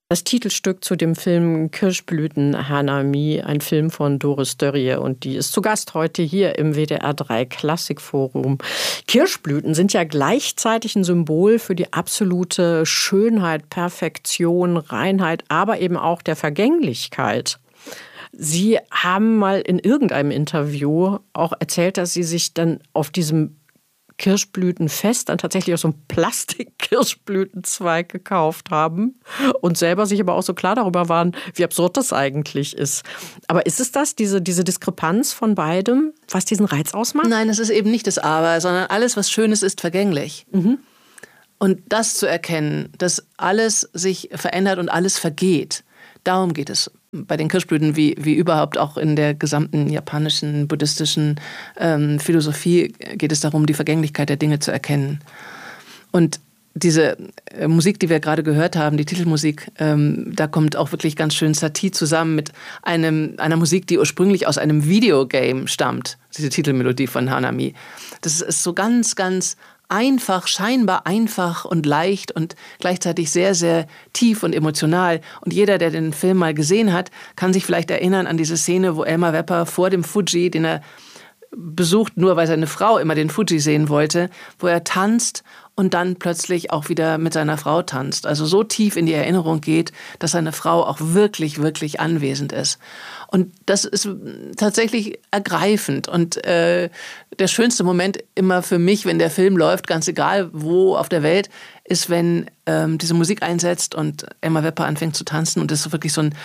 Das Titelstück zu dem Film Kirschblüten Hanami, ein Film von Doris Dörrie, und die ist zu Gast heute hier im WDR 3 Klassikforum. Kirschblüten sind ja gleichzeitig ein Symbol für die absolute Schönheit, Perfektion, Reinheit, aber eben auch der Vergänglichkeit. Sie haben mal in irgendeinem Interview auch erzählt, dass Sie sich dann auf diesem Kirschblütenfest dann tatsächlich auch so einen Plastik-Kirschblütenzweig gekauft haben und selber sich aber auch so klar darüber waren, wie absurd das eigentlich ist. Aber ist es das, diese Diskrepanz von beidem, was diesen Reiz ausmacht? Nein, es ist eben nicht das Aber, sondern alles, was Schönes ist, vergänglich. Und das zu erkennen, dass alles sich verändert und alles vergeht, darum geht es bei den Kirschblüten, wie überhaupt auch in der gesamten japanischen, buddhistischen Philosophie geht es darum, die Vergänglichkeit der Dinge zu erkennen. Und diese Musik, die wir gerade gehört haben, die Titelmusik, da kommt auch wirklich ganz schön Satie zusammen mit einer Musik, die ursprünglich aus einem Videogame stammt, diese Titelmelodie von Hanami. Das ist so ganz, ganz einfach, scheinbar einfach und leicht und gleichzeitig sehr, sehr tief und emotional. Und jeder, der den Film mal gesehen hat, kann sich vielleicht erinnern an diese Szene, wo Elmar Wepper vor dem Fuji, den er besucht, nur weil seine Frau immer den Fuji sehen wollte, wo er tanzt und dann plötzlich auch wieder mit seiner Frau tanzt. Also so tief in die Erinnerung geht, dass seine Frau auch wirklich, wirklich anwesend ist. Und das ist tatsächlich ergreifend. Und der schönste Moment immer für mich, wenn der Film läuft, ganz egal wo auf der Welt, ist, wenn diese Musik einsetzt und Elmar Wepper anfängt zu tanzen und es wirklich so ein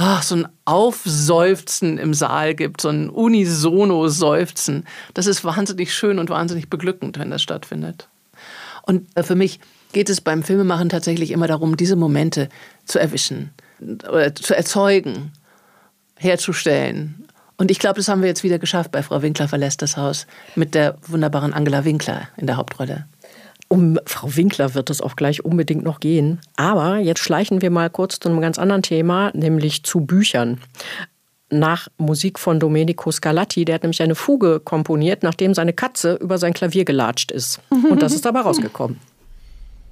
Aufseufzen im Saal gibt, so ein Unisono-Seufzen. Das ist wahnsinnig schön und wahnsinnig beglückend, wenn das stattfindet. Und für mich geht es beim Filmemachen tatsächlich immer darum, diese Momente zu erwischen oder zu erzeugen, herzustellen. Und ich glaube, das haben wir jetzt wieder geschafft bei Frau Winkler verlässt das Haus mit der wunderbaren Angela Winkler in der Hauptrolle. Um Frau Winkler wird es auch gleich unbedingt noch gehen. Aber jetzt schleichen wir mal kurz zu einem ganz anderen Thema, nämlich zu Büchern. Nach Musik von Domenico Scarlatti, der hat nämlich eine Fuge komponiert, nachdem seine Katze über sein Klavier gelatscht ist. Und das ist dabei rausgekommen.